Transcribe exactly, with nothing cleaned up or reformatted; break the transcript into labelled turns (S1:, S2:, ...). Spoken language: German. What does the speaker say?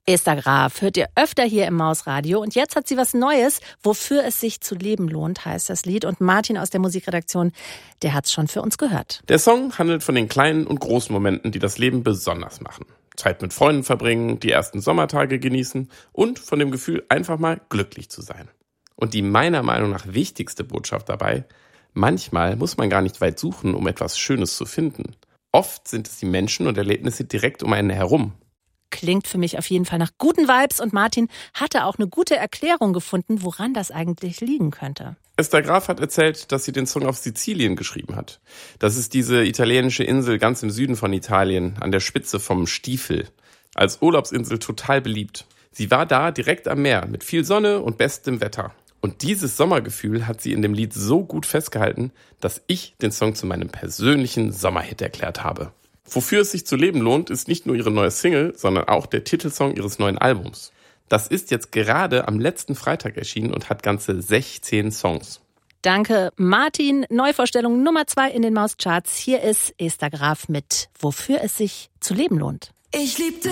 S1: Esther Graf hört ihr öfter hier im Mausradio und jetzt hat sie was Neues. Wofür es sich zu leben lohnt, heißt das Lied. Und Martin aus der Musikredaktion, der hat's schon für uns gehört.
S2: Der Song handelt von den kleinen und großen Momenten, die das Leben besonders machen. Zeit mit Freunden verbringen, die ersten Sommertage genießen und von dem Gefühl, einfach mal glücklich zu sein. Und die meiner Meinung nach wichtigste Botschaft dabei: Manchmal muss man gar nicht weit suchen, um etwas Schönes zu finden. Oft sind es die Menschen und Erlebnisse direkt um einen herum.
S1: Klingt für mich auf jeden Fall nach guten Vibes und Martin hatte auch eine gute Erklärung gefunden, woran das eigentlich liegen könnte.
S2: Esther Graf hat erzählt, dass sie den Song auf Sizilien geschrieben hat. Das ist diese italienische Insel ganz im Süden von Italien, an der Spitze vom Stiefel. Als Urlaubsinsel total beliebt. Sie war da direkt am Meer mit viel Sonne und bestem Wetter. Und dieses Sommergefühl hat sie in dem Lied so gut festgehalten, dass ich den Song zu meinem persönlichen Sommerhit erklärt habe. Wofür es sich zu leben lohnt, ist nicht nur ihre neue Single, sondern auch der Titelsong ihres neuen Albums. Das ist jetzt gerade am letzten Freitag erschienen und hat ganze sechzehn Songs.
S1: Danke, Martin. Neuvorstellung Nummer zwei in den Mauscharts. Hier ist Esther Graf mit Wofür es sich zu leben lohnt.
S3: Ich liebte